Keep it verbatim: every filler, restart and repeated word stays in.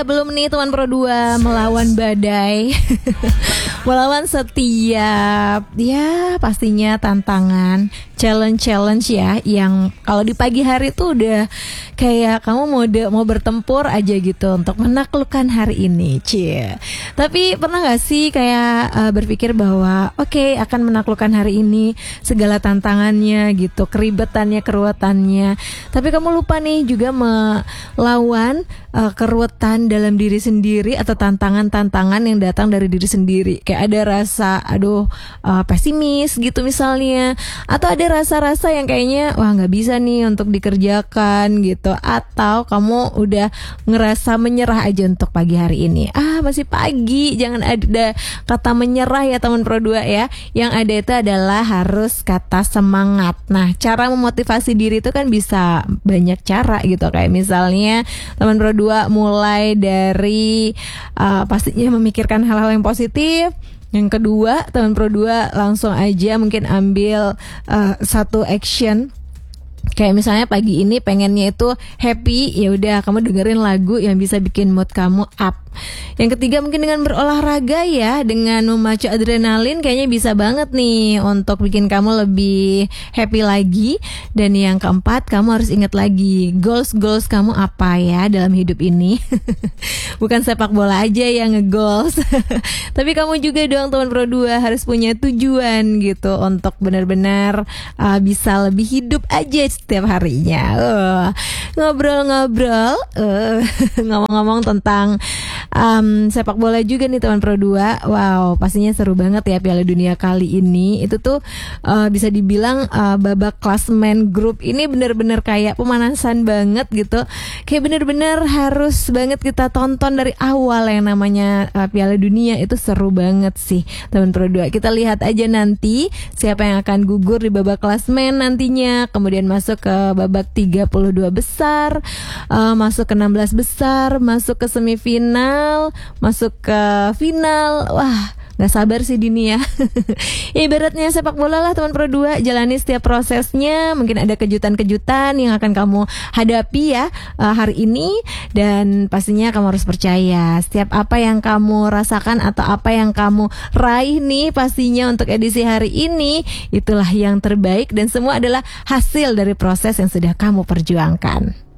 Belum nih teman Pro dua melawan badai. Melawan setiap ya pastinya tantangan, challenge-challenge ya, yang kalau di pagi hari tuh udah kayak kamu mau de- mau bertempur aja gitu untuk menaklukkan hari ini, cie. Tapi pernah gak sih kayak uh, berpikir bahwa oke okay, akan menaklukkan hari ini segala tantangannya gitu, keribetannya, keruwetannya. Tapi kamu lupa nih juga melawan uh, keruwetan dalam diri sendiri atau tantangan-tantangan yang datang dari diri sendiri. Kayak ada rasa aduh uh, pesimis gitu misalnya, atau ada rasa-rasa yang kayaknya wah nggak bisa nih untuk dikerjakan gitu, atau kamu udah ngerasa menyerah aja untuk pagi hari ini. Ah masih pagi, jangan ada kata menyerah ya teman Pro dua ya. Yang ada itu adalah harus kata semangat. Nah, cara memotivasi diri itu kan bisa banyak cara gitu. Kayak misalnya teman Pro dua mulai dari uh, pastinya memikirkan hal-hal yang positif. Yang kedua, teman Pro dua langsung aja mungkin ambil uh, satu action. Kayak misalnya pagi ini pengennya itu happy, ya udah kamu dengerin lagu yang bisa bikin mood kamu up. Yang ketiga mungkin dengan berolahraga ya, dengan memacu adrenalin kayaknya bisa banget nih untuk bikin kamu lebih happy lagi. Dan yang keempat, kamu harus ingat lagi goals-goals kamu apa ya dalam hidup ini. Bukan sepak bola aja yang nge-goals. Tapi kamu juga dong teman Pro dua harus punya tujuan gitu untuk benar-benar uh, bisa lebih hidup aja setiap harinya. uh, Ngobrol-ngobrol uh, ngomong-ngomong tentang Um, sepak bola juga nih teman Pro dua. Wow, pastinya seru banget ya Piala Dunia kali ini. Itu tuh uh, bisa dibilang uh, babak klasemen grup ini benar-benar kayak pemanasan banget gitu. Kayak benar-benar harus banget kita tonton dari awal yang namanya uh, Piala Dunia. Itu seru banget sih teman Pro dua. Kita lihat aja nanti siapa yang akan gugur di babak klasemen nantinya, kemudian masuk ke babak tiga puluh dua besar, uh, masuk ke enam belas besar, masuk ke semifinal, masuk ke final. Wah, gak sabar sih Dini ya. Ya ibaratnya sepak bola lah teman Pro dua, jalani setiap prosesnya. Mungkin ada kejutan-kejutan yang akan kamu hadapi ya uh, hari ini. Dan pastinya kamu harus percaya setiap apa yang kamu rasakan atau apa yang kamu raih nih pastinya untuk edisi hari ini, itulah yang terbaik dan semua adalah hasil dari proses yang sudah kamu perjuangkan.